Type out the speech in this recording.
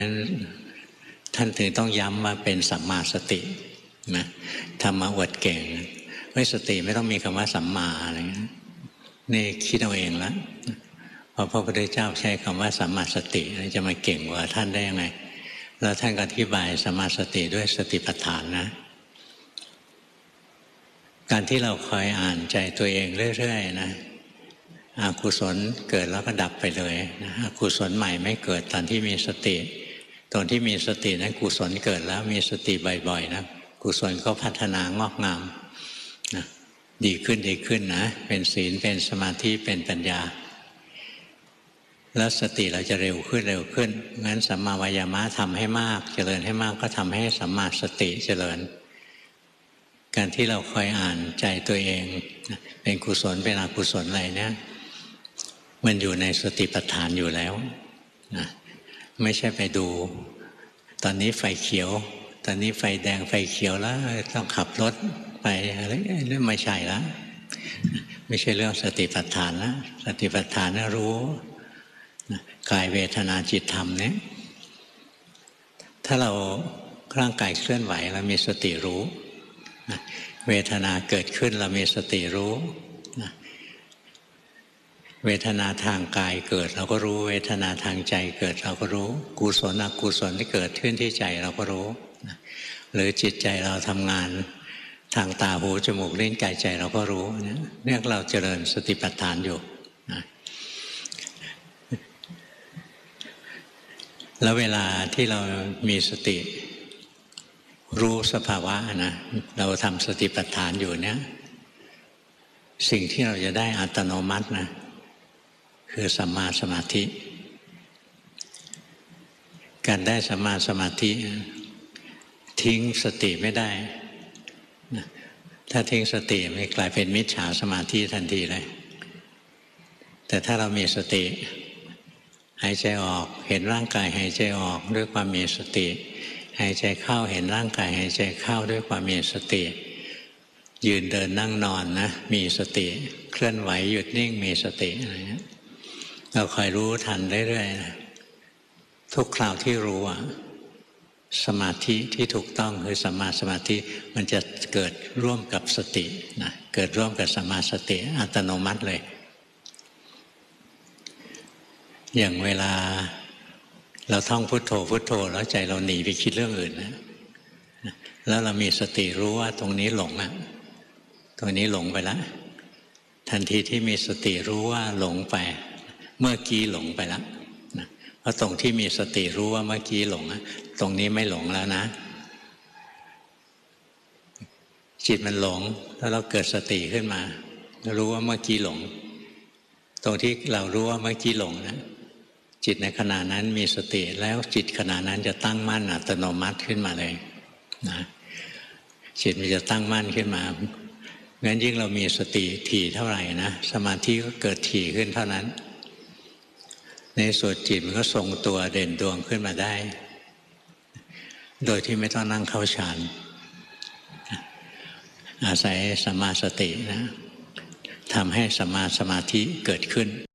ท่านถึงต้องย้ำว่าเป็นสัมมาสตินะทำมาอวดเก่งไม่สติไม่ต้องมีคำว่าสัมมาอะไรนี่คิดเอาเองแล้วพอพระพุทธเจ้าใช้คำว่าสัมมาสติจะมาเก่งกว่าท่านได้ยังไงแล้วท่านก็อธิบายสัมมาสติด้วยสติปัฏฐานนะการที่เราคอยอ่านใจตัวเองเรื่อยๆนะอกุศลเกิดแล้วก็ดับไปเลยนะอกุศลใหม่ไม่เกิดตอนที่มีสติตอนที่มีสตินั้นกุศลเกิดแล้วมีสติบ่อยๆนะกุศลก็พัฒนางอกงามนะดีขึ้นนะเป็นศีลเป็นสมาธิเป็นปัญญาแล้วสติเราจะเร็วขึ้นงั้นสัมมาวายามะทำให้มากเจริญให้มากก็ทำให้สัมมาสติเจริญการที่เราคอยอ่านใจตัวเองเป็นกุศลเป็นอกุศลอะไรเนี่ยมันอยู่ในสติปัฏฐานอยู่แล้วนะไม่ใช่ไปดูตอนนี้ไฟเขียวตอนนี้ไฟแดงไฟเขียวแล้วต้องขับรถไปอะไรนี่ไม่ใช่แล้วไม่ใช่เรื่องสติปัฏฐานแล้วสติปัฏฐานน่ะรู้กายเวทนาจิตธรรมเนี่ยถ้าเราร่างกายเคลื่อนไหวเรามีสติรู้เวทนาเกิดขึ้นเรามีสติรู้เวทนาทางกายเกิดเราก็รู้เวทนาทางใจเกิดเราก็รู้กุศลอกุศลที่เกิดขึ้นที่ใจเราก็รู้หรือจิตใจเราทำงานทางตาหูจมูกลิ้นกายใจเราก็รู้เนี่ยเราเจริญสติปัฏฐานอยู่แล้วเวลาที่เรามีสติรู้สภาวะนะเราทำสติปัฏฐานอยู่เนี่ยสิ่งที่เราจะได้อัตโนมัตินะคือสัมมาสมาธิการได้สัมมาสมาธิทิ้งสติไม่ได้ถ้าทิ้งสติมันกลายเป็นมิจฉาสมาธิทันทีเลยแต่ถ้าเรามีสติหายใจออกเห็นร่างกายหายใจออกด้วยความมีสติหายใจเข้าเห็นร่างกายหายใจเข้าด้วยความมีสติยืนเดินนั่งนอนนะมีสติเคลื่อนไหวหยุดนิ่งมีสติอะไรเงี้ยเราคอยรู้ทันเรื่อยๆนะทุกคราวที่รู้สมาธิที่ถูกต้องคือสัมมาสมาธิมันจะเกิดร่วมกับสตินะเกิดร่วมกับสัมมาสติอัตโนมัติเลยอย่างเวลาเราท่องพุทโธพุทโธแล้วใจเราหนีไปคิดเรื่องอื่นนะแล้วเรามีสติรู้ว่าตรงนี้หลงตรงนี้หลงไปแล้วทันทีที่มีสติรู้ว่าหลงไปเมื่อกี้หลงไปแล้วนะเพราะตรงที่มีสติรู้ว่าเมื่อกี้หลงตรงนี้ไม่หลงแล้วนะจิตมันหลงแล้วเราเกิดสติขึ้นมารู้ว่าเมื่อกี้หลงตรงที่เรารู้ว่าเมื่อกี้หลงนะจิตในขณะนั้นมีสติแล้วจิตขณะนั้นจะตั้งมั่นอัตโนมัติขึ้นมาเลยนะจิตมันจะตั้งมั่นขึ้นมางั้นยิ่งเรามีสติถี่เท่าไหร่นะสมาธิก็เกิดถี่ขึ้นเท่านั้นในส่วนจิตมันก็ทรงตัวเด่นดวงขึ้นมาได้โดยที่ไม่ต้องนั่งเข้าฌานอาศัยสัมมาสตินะทำให้สัมมาสมาธิเกิดขึ้น